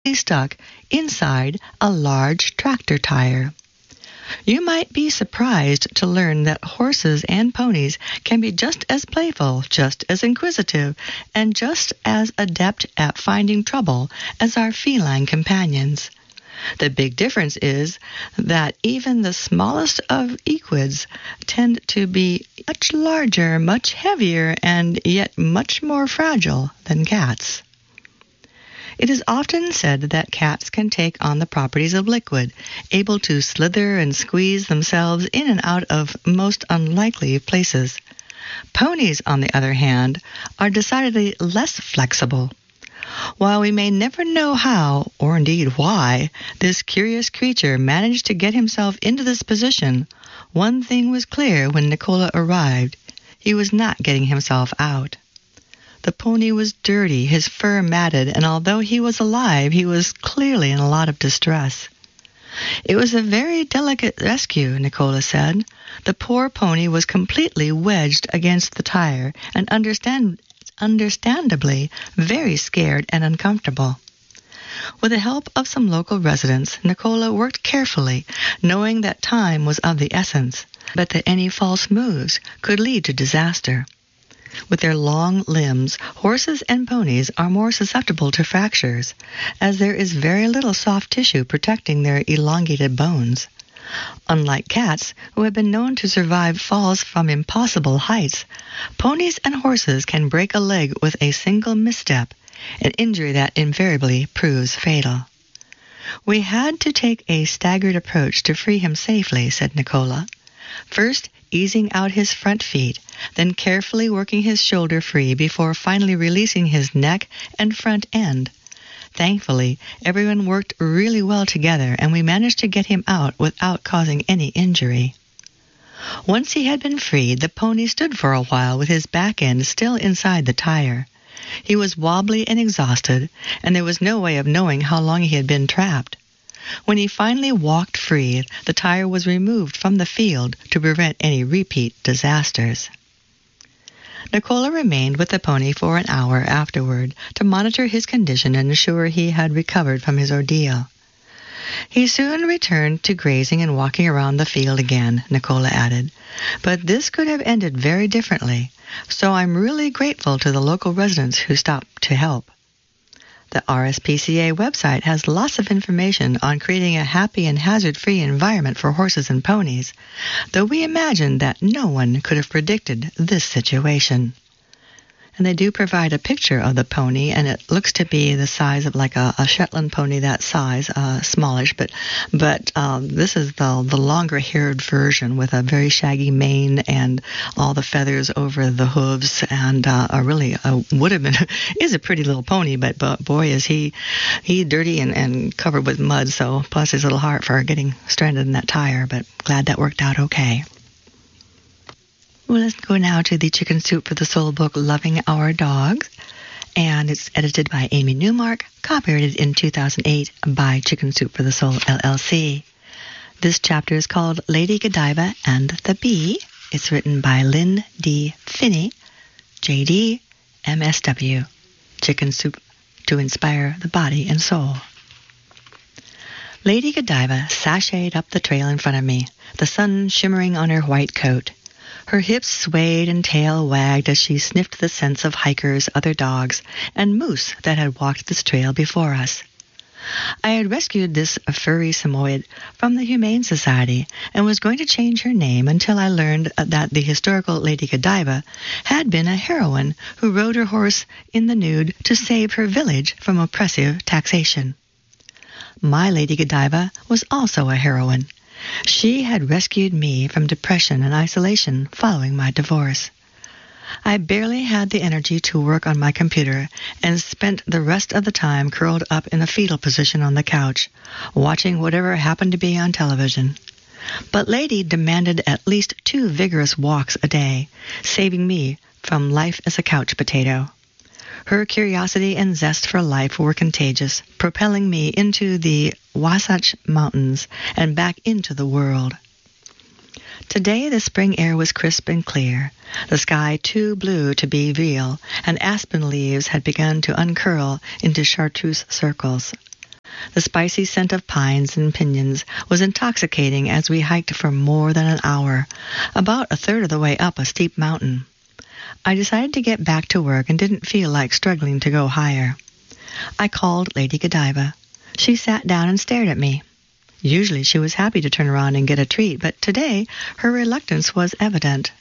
stuck inside a large tractor tire. You might be surprised to learn that horses and ponies can be just as playful, just as inquisitive, and just as adept at finding trouble as our feline companions. The big difference is that even the smallest of equids tend to be much larger, much heavier, and yet much more fragile than cats. It is often said that cats can take on the properties of liquid, able to slither and squeeze themselves in and out of most unlikely places. Ponies, on the other hand, are decidedly less flexible. While we may never know how, or indeed why, this curious creature managed to get himself into this position, one thing was clear when Nicola arrived. He was not getting himself out. The pony was dirty, his fur matted, and although he was alive, he was clearly in a lot of distress. It was a very delicate rescue, Nicola said. The poor pony was completely wedged against the tire and understandably very scared and uncomfortable. With the help of some local residents, Nicola worked carefully, knowing that time was of the essence, but that any false moves could lead to disaster. With their long limbs, horses and ponies are more susceptible to fractures, as there is very little soft tissue protecting their elongated bones. Unlike cats, who have been known to survive falls from impossible heights, ponies and horses can break a leg with a single misstep, an injury that invariably proves fatal. "We had to take a staggered approach to free him safely," said Nicola. "First, easing out his front feet, then carefully working his shoulder free before finally releasing his neck and front end. Thankfully, everyone worked really well together, and we managed to get him out without causing any injury." Once he had been freed, the pony stood for a while with his back end still inside the tire. He was wobbly and exhausted, and there was no way of knowing how long he had been trapped. When he finally walked free, the tire was removed from the field to prevent any repeat disasters. Nicola remained with the pony for an hour afterward to monitor his condition and ensure he had recovered from his ordeal. "He soon returned to grazing and walking around the field again," Nicola added. "But this could have ended very differently, so I'm really grateful to the local residents who stopped to help." The RSPCA website has lots of information on creating a happy and hazard-free environment for horses and ponies, though we imagine that no one could have predicted this situation. And they do provide a picture of the pony, and it looks to be the size of like a Shetland pony, that size, smallish, but this is the longer-haired version with a very shaggy mane and all the feathers over the hooves, and would have been is a pretty little pony, but boy is he dirty and covered with mud. So plus his little heart for getting stranded in that tire, but glad that worked out okay. Well, let's go now to the Chicken Soup for the Soul book, Loving Our Dogs, and it's edited by Amy Newmark, copyrighted in 2008 by Chicken Soup for the Soul, LLC. This chapter is called Lady Godiva and the Bee. It's written by Lynn D. Finney, J.D., MSW. Chicken Soup to inspire the body and soul. Lady Godiva sashayed up the trail in front of me, the sun shimmering on her white coat. Her hips swayed and tail wagged as she sniffed the scents of hikers, other dogs, and moose that had walked this trail before us. I had rescued this furry Samoyed from the Humane Society and was going to change her name until I learned that the historical Lady Godiva had been a heroine who rode her horse in the nude to save her village from oppressive taxation. My Lady Godiva was also a heroine. She had rescued me from depression and isolation following my divorce. I barely had the energy to work on my computer and spent the rest of the time curled up in a fetal position on the couch, watching whatever happened to be on television. But Lady demanded at least 2 vigorous walks a day, saving me from life as a couch potato. Her curiosity and zest for life were contagious, propelling me into the Wasatch Mountains and back into the world. Today the spring air was crisp and clear, the sky too blue to be real, and aspen leaves had begun to uncurl into chartreuse circles. The spicy scent of pines and pinyons was intoxicating as we hiked for more than an hour, about a third of the way up a steep mountain. I decided to get back to work and didn't feel like struggling to go higher. I called Lady Godiva. She sat down and stared at me. Usually she was happy to turn around and get a treat, but today her reluctance was evident.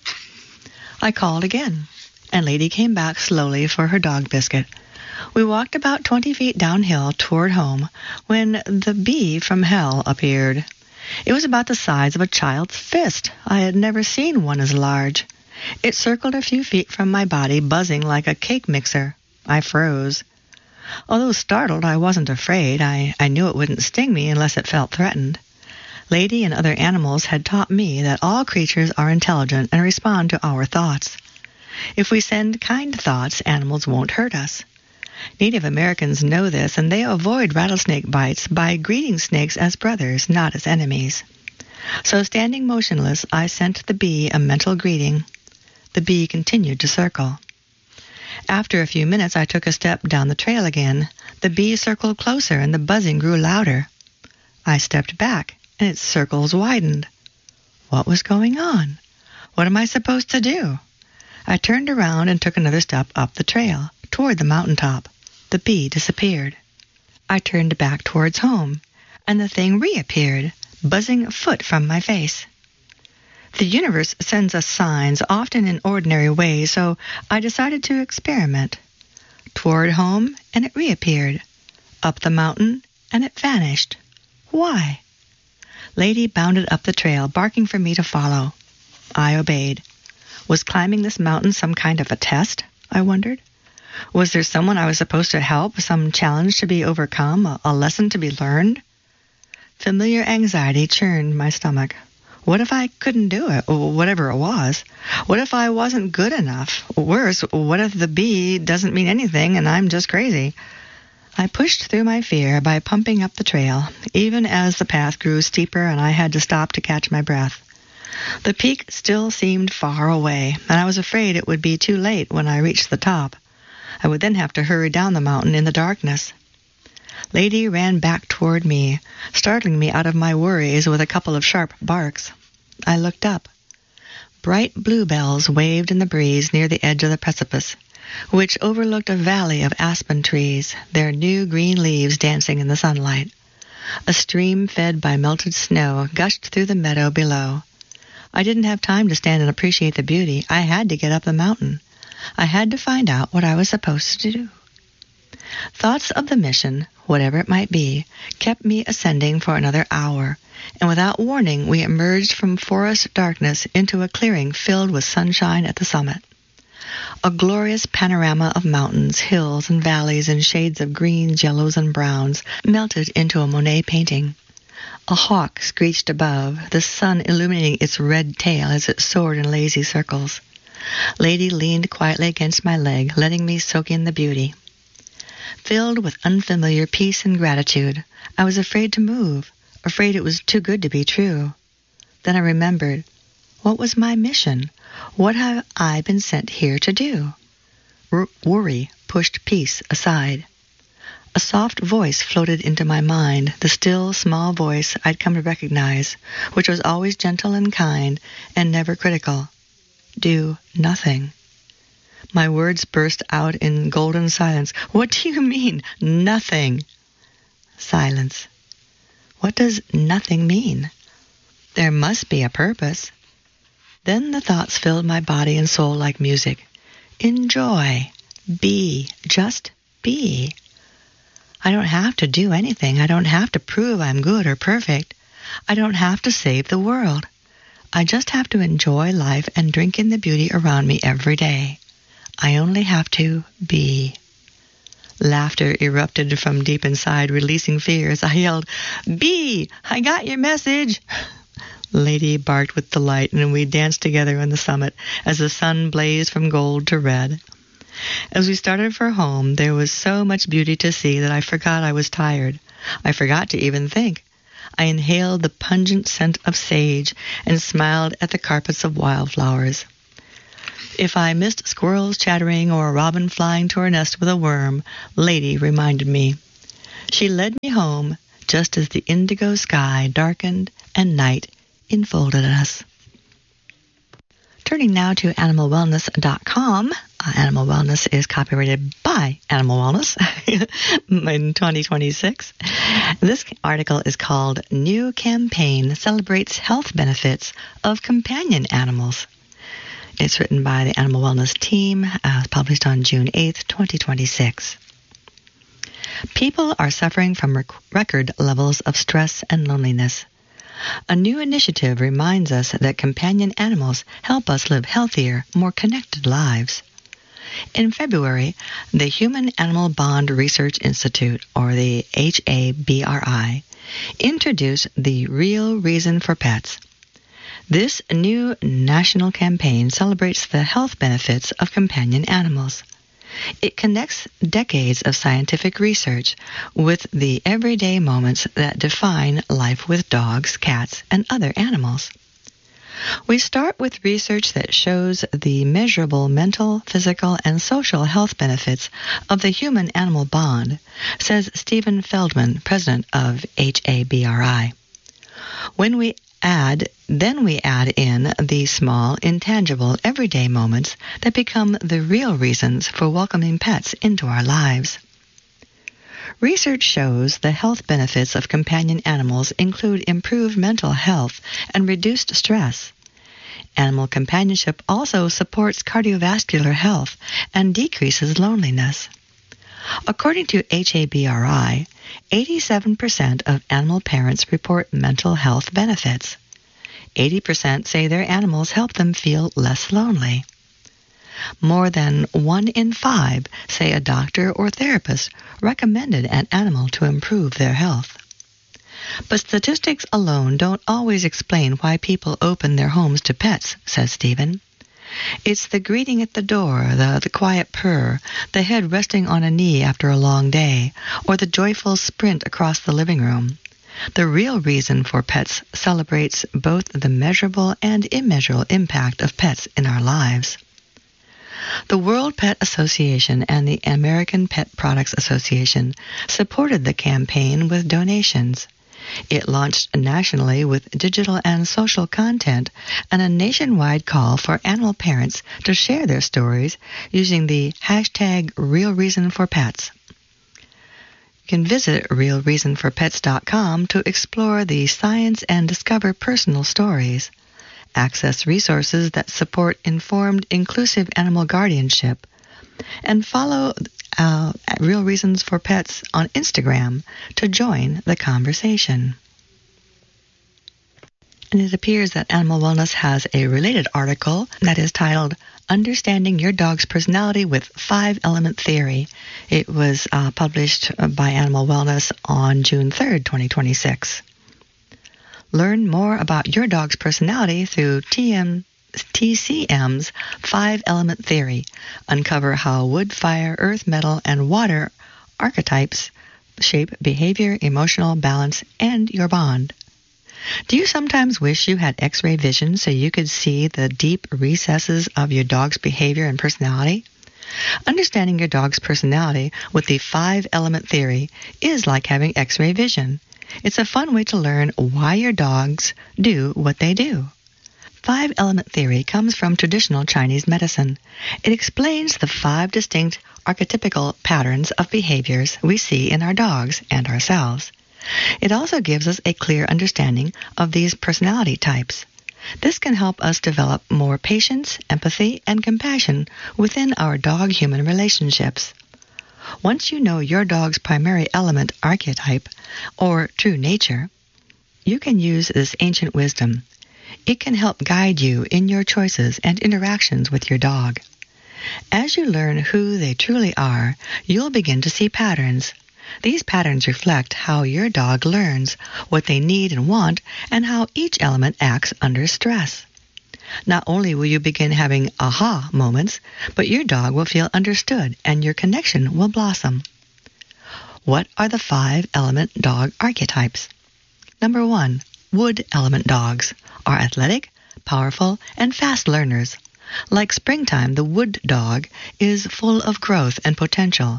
I called again, and Lady came back slowly for her dog biscuit. We walked about 20 feet downhill toward home when the bee from hell appeared. It was about the size of a child's fist. I had never seen one as large. It circled a few feet from my body, buzzing like a cake mixer. I froze. Although startled, I wasn't afraid. I knew it wouldn't sting me unless it felt threatened. Lady and other animals had taught me that all creatures are intelligent and respond to our thoughts. If we send kind thoughts, animals won't hurt us. Native Americans know this, and they avoid rattlesnake bites by greeting snakes as brothers, not as enemies. So standing motionless, I sent the bee a mental greeting. The bee continued to circle. After a few minutes, I took a step down the trail again. The bee circled closer, and the buzzing grew louder. I stepped back, and its circles widened. What was going on? What am I supposed to do? I turned around and took another step up the trail, toward the mountaintop. The bee disappeared. I turned back towards home, and the thing reappeared, buzzing a foot from my face. The universe sends us signs, often in ordinary ways, so I decided to experiment. Toward home, and it reappeared. Up the mountain, and it vanished. Why? Lady bounded up the trail, barking for me to follow. I obeyed. Was climbing this mountain some kind of a test? I wondered. Was there someone I was supposed to help, some challenge to be overcome, a lesson to be learned? Familiar anxiety churned my stomach. What if I couldn't do it, whatever it was? What if I wasn't good enough? Worse, what if the bee doesn't mean anything and I'm just crazy? I pushed through my fear by pumping up the trail, even as the path grew steeper and I had to stop to catch my breath. The peak still seemed far away, and I was afraid it would be too late when I reached the top. I would then have to hurry down the mountain in the darkness. Lady ran back toward me, startling me out of my worries with a couple of sharp barks. I looked up. Bright bluebells waved in the breeze near the edge of the precipice, which overlooked a valley of aspen trees, their new green leaves dancing in the sunlight. A stream fed by melted snow gushed through the meadow below. I didn't have time to stand and appreciate the beauty. I had to get up the mountain. I had to find out what I was supposed to do. Thoughts of the mission, whatever it might be, kept me ascending for another hour, and without warning we emerged from forest darkness into a clearing filled with sunshine at the summit. A glorious panorama of mountains, hills, and valleys in shades of greens, yellows, and browns melted into a Monet painting. A hawk screeched above, the sun illuminating its red tail as it soared in lazy circles. Lady leaned quietly against my leg, letting me soak in the beauty. Filled with unfamiliar peace and gratitude, I was afraid to move, afraid it was too good to be true. Then I remembered, what was my mission? What have I been sent here to do? Worry pushed peace aside. A soft voice floated into my mind, the still, small voice I'd come to recognize, which was always gentle and kind and never critical. Do nothing. My words burst out in golden silence. What do you mean, nothing? Silence. What does nothing mean? There must be a purpose. Then the thoughts filled my body and soul like music. Enjoy. Be. Just be. I don't have to do anything. I don't have to prove I'm good or perfect. I don't have to save the world. I just have to enjoy life and drink in the beauty around me every day. I only have to be. Laughter erupted from deep inside, releasing fears. I yelled, "Bee, I got your message!" Lady barked with delight, and we danced together on the summit as the sun blazed from gold to red. As we started for home, there was so much beauty to see that I forgot I was tired. I forgot to even think. I inhaled the pungent scent of sage and smiled at the carpets of wildflowers. If I missed squirrels chattering or a robin flying to her nest with a worm, Lady reminded me. She led me home just as the indigo sky darkened and night enfolded us. Turning now to animalwellness.com. Animal Wellness is copyrighted by Animal Wellness in 2026. This article is called New Campaign Celebrates Health Benefits of Companion Animals. It's written by the Animal Wellness team, published on June 8th, 2026. People are suffering from record levels of stress and loneliness. A new initiative reminds us that companion animals help us live healthier, more connected lives. In February, the Human-Animal Bond Research Institute, or the HABRI, introduced the Real Reason for Pets. This new national campaign celebrates the health benefits of companion animals. It connects decades of scientific research with the everyday moments that define life with dogs, cats, and other animals. We start with research that shows the measurable mental, physical, and social health benefits of the human-animal bond, says Stephen Feldman, president of HABRI. Then we add in the small, intangible, everyday moments that become the real reasons for welcoming pets into our lives. Research shows the health benefits of companion animals include improved mental health and reduced stress. Animal companionship also supports cardiovascular health and decreases loneliness. According to HABRI, 87% of animal parents report mental health benefits. 80% say their animals help them feel less lonely. More than 1 in 5 say a doctor or therapist recommended an animal to improve their health. But statistics alone don't always explain why people open their homes to pets, says Stephen. It's the greeting at the door, the quiet purr, the head resting on a knee after a long day, or the joyful sprint across the living room. The real reason for pets celebrates both the measurable and immeasurable impact of pets in our lives. The World Pet Association and the American Pet Products Association supported the campaign with donations. It launched nationally with digital and social content and a nationwide call for animal parents to share their stories using the hashtag #RealReasonForPets. You can visit realreasonforpets.com to explore the science and discover personal stories. Access resources that support informed, inclusive animal guardianship, and follow Real Reasons for Pets on Instagram to join the conversation. And it appears that Animal Wellness has a related article that is titled Understanding Your Dog's Personality with 5-Element Theory. It was published by Animal Wellness on June 3rd, 2026. Learn more about your dog's personality through TCM's 5-Element Theory. Uncover how wood, fire, earth, metal, and water archetypes shape behavior, emotional balance, and your bond. Do you sometimes wish you had X-ray vision so you could see the deep recesses of your dog's behavior and personality? Understanding your dog's personality with the 5-Element Theory is like having X-ray vision. It's a fun way to learn why your dogs do what they do. 5-Element Theory comes from traditional Chinese medicine. It explains the 5 distinct archetypical patterns of behaviors we see in our dogs and ourselves. It also gives us a clear understanding of these personality types. This can help us develop more patience, empathy, and compassion within our dog-human relationships. Once you know your dog's primary element archetype, or true nature, you can use this ancient wisdom. It can help guide you in your choices and interactions with your dog. As you learn who they truly are, you'll begin to see patterns. These patterns reflect how your dog learns, what they need and want, and how each element acts under stress. Not only will you begin having aha moments, but your dog will feel understood and your connection will blossom. What are the 5-element dog archetypes? Number 1, wood element dogs are athletic, powerful, and fast learners. Like springtime, the wood dog is full of growth and potential.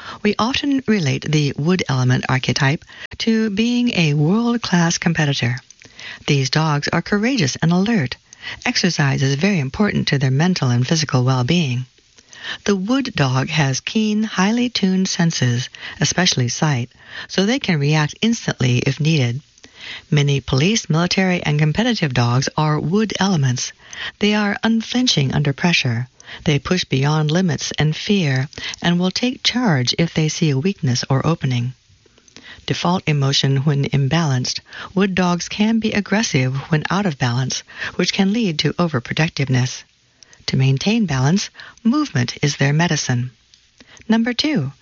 We often relate the wood element archetype to being a world-class competitor. These dogs are courageous and alert. Exercise is very important to their mental and physical well-being. The wood dog has keen, highly tuned senses, especially sight, so they can react instantly if needed. Many police, military, and competitive dogs are wood elements. They are unflinching under pressure. They push beyond limits and fear and will take charge if they see a weakness or opening. Default emotion when imbalanced. Wood dogs can be aggressive when out of balance, which can lead to overprotectiveness. To maintain balance, movement is their medicine. Number 2,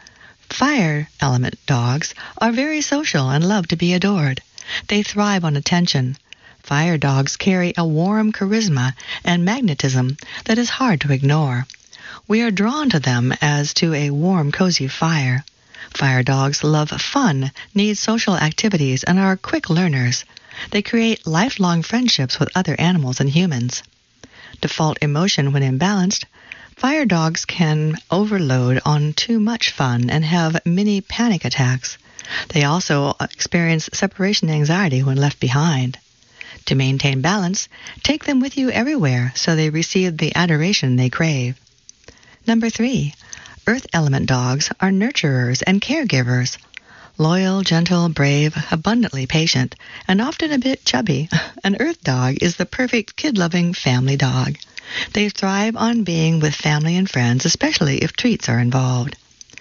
fire element dogs are very social and love to be adored. They thrive on attention. Fire dogs carry a warm charisma and magnetism that is hard to ignore. We are drawn to them as to a warm, cozy fire. Fire dogs love fun, need social activities, and are quick learners. They create lifelong friendships with other animals and humans. Default emotion when imbalanced. Fire dogs can overload on too much fun and have many panic attacks. They also experience separation anxiety when left behind. To maintain balance, take them with you everywhere so they receive the adoration they crave. Number 3, earth element dogs are nurturers and caregivers. Loyal, gentle, brave, abundantly patient, and often a bit chubby, an earth dog is the perfect kid-loving family dog. They thrive on being with family and friends, especially if treats are involved.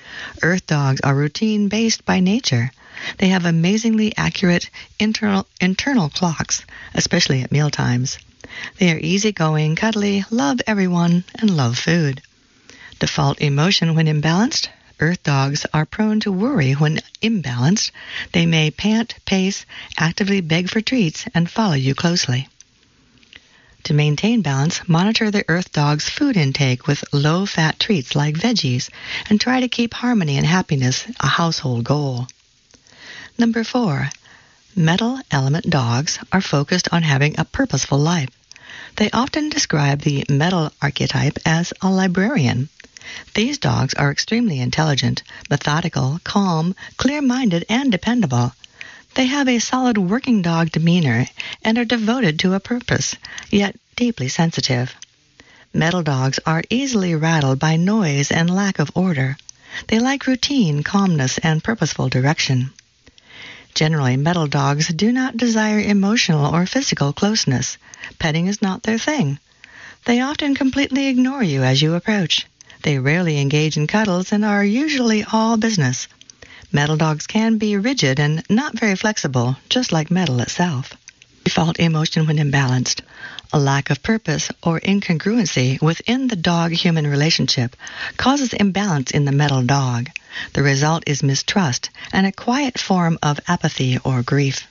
Earth dogs are routine-based by nature. They have amazingly accurate internal clocks, especially at mealtimes. They are easygoing, cuddly, love everyone, and love food. Default emotion when imbalanced. Earth dogs are prone to worry when imbalanced. They may pant, pace, actively beg for treats, and follow you closely. To maintain balance, monitor the earth dog's food intake with low-fat treats like veggies, and try to keep harmony and happiness a household goal. Number 4, metal element dogs are focused on having a purposeful life. They often describe the metal archetype as a librarian. These dogs are extremely intelligent, methodical, calm, clear-minded, and dependable. They have a solid working dog demeanor and are devoted to a purpose, yet deeply sensitive. Metal dogs are easily rattled by noise and lack of order. They like routine, calmness, and purposeful direction. Generally, metal dogs do not desire emotional or physical closeness. Petting is not their thing. They often completely ignore you as you approach. They rarely engage in cuddles and are usually all business. Metal dogs can be rigid and not very flexible, just like metal itself. Default emotion when imbalanced. A lack of purpose or incongruency within the dog-human relationship causes imbalance in the metal dog. The result is mistrust and a quiet form of apathy or grief.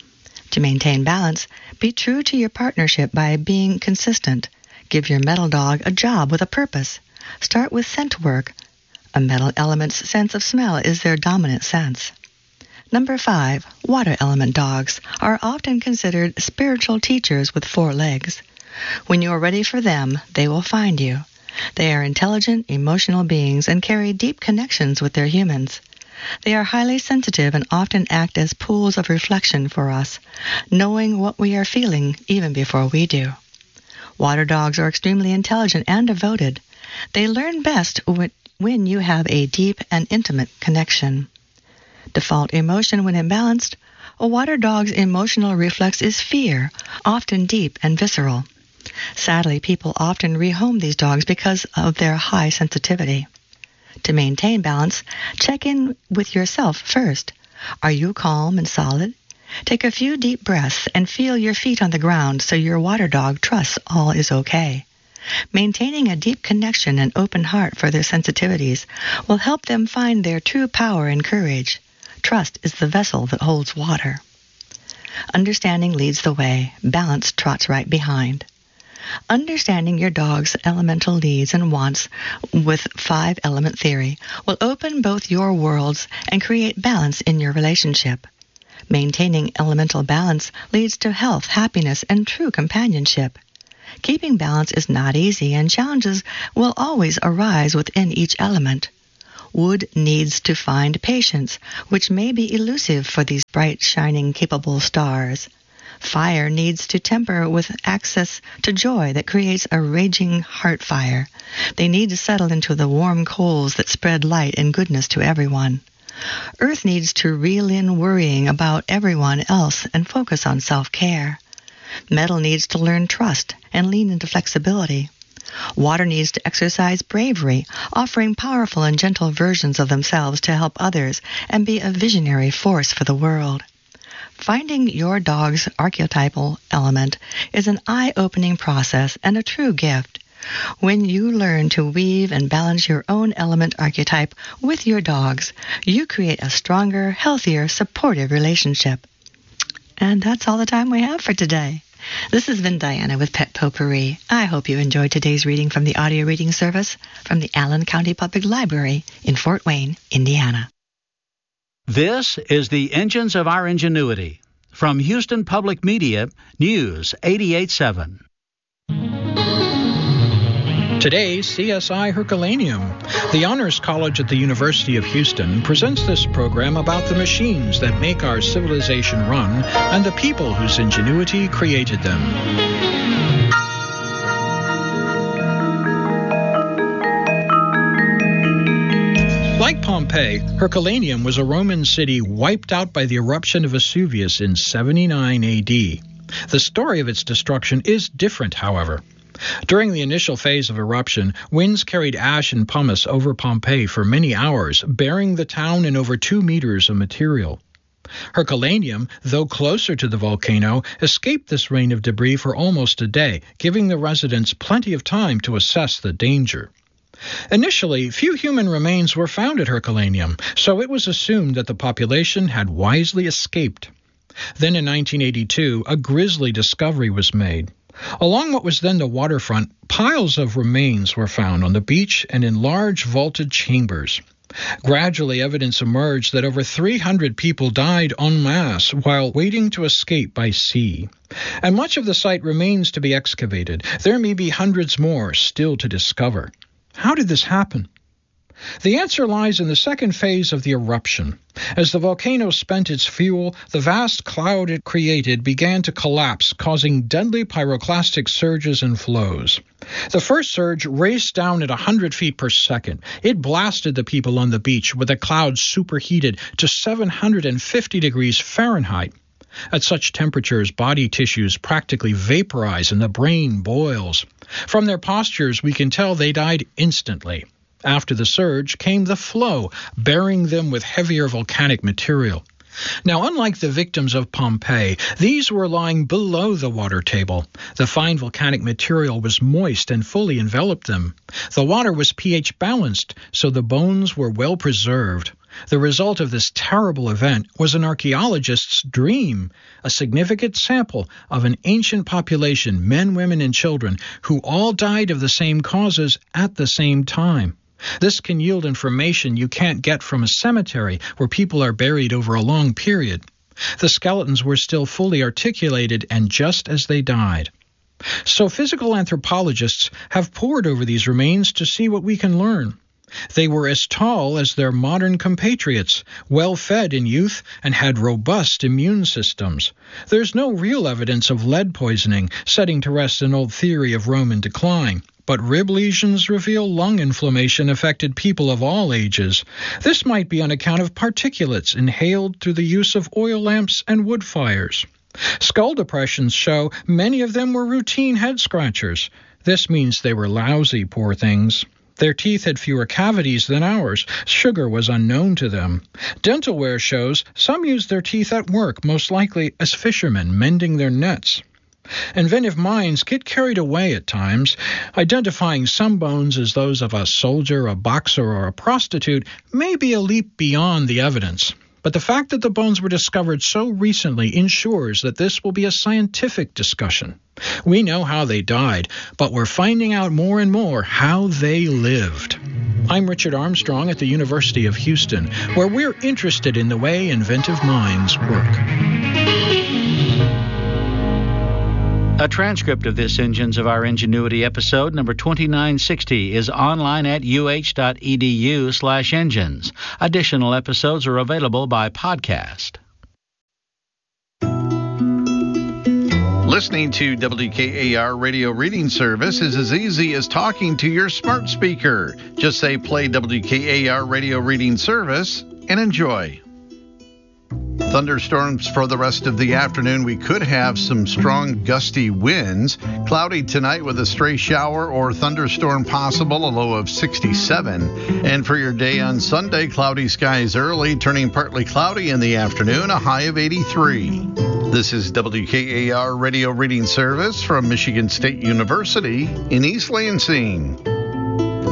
To maintain balance, be true to your partnership by being consistent. Give your metal dog a job with a purpose. Start with scent work. A metal element's sense of smell is their dominant sense. Number 5, water element dogs are often considered spiritual teachers with 4 legs. When you are ready for them, they will find you. They are intelligent, emotional beings and carry deep connections with their humans. They are highly sensitive and often act as pools of reflection for us, knowing what we are feeling even before we do. Water dogs are extremely intelligent and devoted. They learn best when you have a deep and intimate connection. Default emotion when imbalanced. A water dog's emotional reflex is fear, often deep and visceral. Sadly, people often rehome these dogs because of their high sensitivity. To maintain balance, check in with yourself first. Are you calm and solid? Take a few deep breaths and feel your feet on the ground so your water dog trusts all is okay. Maintaining a deep connection and open heart for their sensitivities will help them find their true power and courage. Trust is the vessel that holds water. Understanding leads the way. Balance trots right behind. Understanding your dog's elemental needs and wants with 5-element theory will open both your worlds and create balance in your relationship. Maintaining elemental balance leads to health, happiness, and true companionship. Keeping balance is not easy, and challenges will always arise within each element. Wood needs to find patience, which may be elusive for these bright, shining, capable stars. Fire needs to temper with access to joy that creates a raging heart fire. They need to settle into the warm coals that spread light and goodness to everyone. Earth needs to reel in worrying about everyone else and focus on self-care. Metal needs to learn trust and lean into flexibility. Water needs to exercise bravery, offering powerful and gentle versions of themselves to help others and be a visionary force for the world. Finding your dog's archetypal element is an eye-opening process and a true gift. When you learn to weave and balance your own element archetype with your dog's, you create a stronger, healthier, supportive relationship. And that's all the time we have for today. This has been Diana with Pet Potpourri. I hope you enjoyed today's reading from the audio reading service from the Allen County Public Library in Fort Wayne, Indiana. This is the Engines of Our Ingenuity. From Houston Public Media, News 88.7. Today, CSI Herculaneum. The Honors College at the University of Houston presents this program about the machines that make our civilization run and the people whose ingenuity created them. Like Pompeii, Herculaneum was a Roman city wiped out by the eruption of Vesuvius in 79 AD. The story of its destruction is different, however. During the initial phase of eruption, winds carried ash and pumice over Pompeii for many hours, burying the town in over 2 meters of material. Herculaneum, though closer to the volcano, escaped this rain of debris for almost a day, giving the residents plenty of time to assess the danger. Initially, few human remains were found at Herculaneum, so it was assumed that the population had wisely escaped. Then in 1982, a grisly discovery was made. Along what was then the waterfront, piles of remains were found on the beach and in large vaulted chambers. Gradually, evidence emerged that over 300 people died en masse while waiting to escape by sea. And much of the site remains to be excavated. There may be hundreds more still to discover. How did this happen? The answer lies in the second phase of the eruption. As the volcano spent its fuel, the vast cloud it created began to collapse, causing deadly pyroclastic surges and flows. The first surge raced down at 100 feet per second. It blasted the people on the beach with the cloud superheated to 750 degrees Fahrenheit. At such temperatures, body tissues practically vaporize and the brain boils. From their postures, we can tell they died instantly. After the surge came the flow, burying them with heavier volcanic material. Now, unlike the victims of Pompeii, these were lying below the water table. The fine volcanic material was moist and fully enveloped them. The water was pH balanced, so the bones were well preserved. The result of this terrible event was an archaeologist's dream, a significant sample of an ancient population, men, women, and children, who all died of the same causes at the same time. This can yield information you can't get from a cemetery where people are buried over a long period. The skeletons were still fully articulated and just as they died. So physical anthropologists have pored over these remains to see what we can learn. They were as tall as their modern compatriots, well-fed in youth, and had robust immune systems. There's no real evidence of lead poisoning, setting to rest an old theory of Roman decline. But rib lesions reveal lung inflammation affected people of all ages. This might be on account of particulates inhaled through the use of oil lamps and wood fires. Skull depressions show many of them were routine head scratchers. This means they were lousy, poor things. Their teeth had fewer cavities than ours. Sugar was unknown to them. Dental wear shows some used their teeth at work, most likely as fishermen mending their nets. Inventive minds get carried away at times. Identifying some bones as those of a soldier, a boxer, or a prostitute may be a leap beyond the evidence. But the fact that the bones were discovered so recently ensures that this will be a scientific discussion. We know how they died, but we're finding out more and more how they lived. I'm Richard Armstrong at the University of Houston, where we're interested in the way inventive minds work. A transcript of this Engines of Our Ingenuity episode, number 2960, is online at uh.edu/engines. Additional episodes are available by podcast. Listening to WKAR Radio Reading Service is as easy as talking to your smart speaker. Just say play WKAR Radio Reading Service and enjoy. Thunderstorms for the rest of the afternoon. We could have some strong gusty winds. Cloudy tonight with a stray shower or thunderstorm possible, a low of 67. And for your day on Sunday, cloudy skies early, turning partly cloudy in the afternoon, a high of 83. This is WKAR Radio Reading Service from Michigan State University in East Lansing.